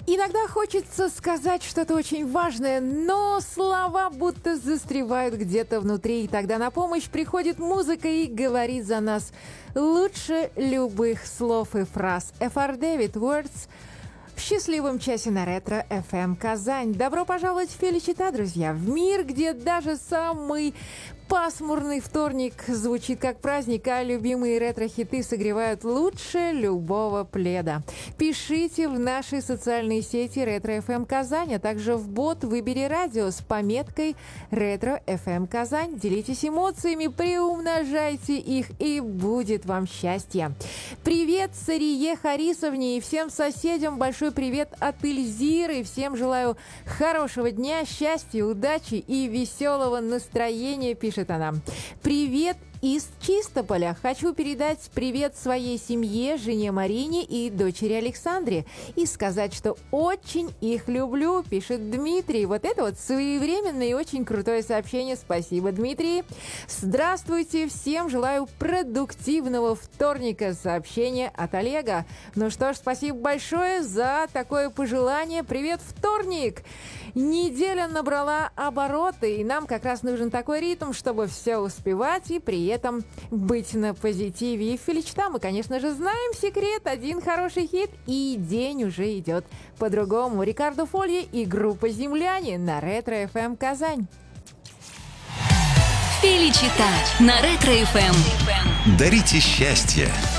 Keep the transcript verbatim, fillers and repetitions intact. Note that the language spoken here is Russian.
Иногда хочется сказать что-то очень важное, но слова будто застревают где-то внутри, и тогда на помощь приходит музыка и говорит за нас лучше любых слов и фраз. эф ар David Words в счастливом часе на Ретро эф эм Казань. Добро пожаловать в Феличита, друзья, в мир, где даже самый пасмурный вторник звучит как праздник, а любимые ретро-хиты согревают лучше любого пледа. Пишите в наши социальные сети Ретро эф эм Казань, а также в бот «Выбери радио» с пометкой Ретро эф эм Казань. Делитесь эмоциями, приумножайте их, и будет вам счастье. Привет Сарие Харисовне и всем соседям. Большой привет от Эльзиры. Всем желаю хорошего дня, счастья, удачи и веселого настроения, пишет она. Привет из Чистополя. Хочу передать привет своей семье, жене Марине и дочери Александре. И сказать, что очень их люблю, пишет Дмитрий. Вот это вот своевременное и очень крутое сообщение. Спасибо, Дмитрий. Здравствуйте. Всем желаю продуктивного вторника. Сообщение от Олега. Ну что ж, спасибо большое за такое пожелание. Привет, вторник! Неделя набрала обороты, и нам как раз нужен такой ритм, чтобы все успевать и при этом быть на позитиве. И в Феличита мы, конечно же, знаем секрет. Один хороший хит, и день уже идет по-другому. Рикардо Фолье и группа «Земляне» на Ретро эф эм Казань. Феличита на Ретро эф эм. Дарите счастье,